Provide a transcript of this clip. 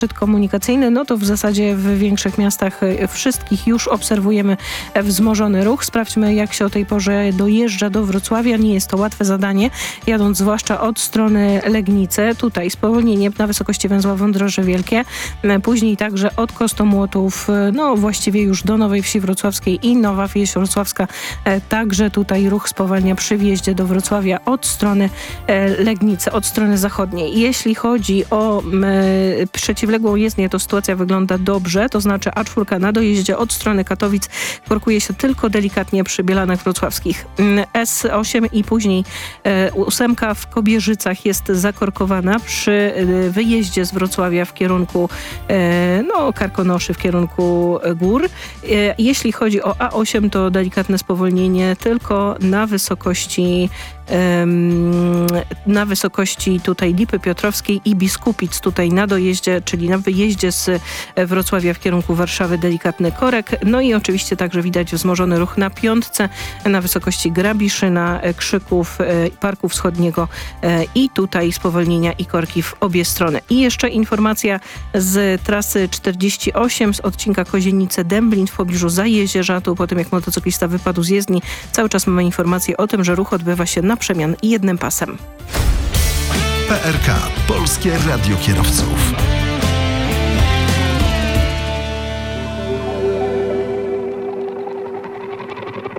szczyt komunikacyjny, no to w zasadzie w większych miastach wszystkich już obserwujemy wzmożony ruch. Sprawdźmy, jak się o tej porze dojeżdża do Wrocławia. Nie jest to łatwe zadanie, jadąc zwłaszcza od strony Legnicy. Tutaj spowolnienie na wysokości węzła Wądroże Wielkie. Później także od Kostomłotów, no właściwie już do Nowej Wsi Wrocławskiej i Nowa Wieś Wrocławska. Także tutaj ruch spowalnia przy wjeździe do Wrocławia od strony Legnicy, od strony zachodniej. Jeśli chodzi o przeciwległą jezdnię, to sytuacja wygląda dobrze, to znaczy A4 na dojeździe od strony Katowic korkuje się tylko delikatnie przy Bielanach Wrocławskich. S8 i później 8 w Kobierzycach jest zakorkowana przy wyjeździe z Wrocławia w kierunku Karkonoszy, w kierunku gór. Jeśli chodzi o A8, to delikatne spowolnienie tylko na wysokości tutaj Lipy Piotrowskiej i Biskupic tutaj na dojeździe, czyli na wyjeździe z Wrocławia w kierunku Warszawy delikatny korek. No i oczywiście także widać wzmożony ruch na Piątce, na wysokości Grabiszyna, Krzyków, Parku Wschodniego i tutaj spowolnienia i korki w obie strony. I jeszcze informacja z trasy 48 z odcinka Kozienice-Dęblin w pobliżu Zajezierza. Tu po tym, jak motocyklista wypadł z jezdni, cały czas mamy informację o tym, że ruch odbywa się na przemian jednym pasem. PRK. Polskie Radio Kierowców.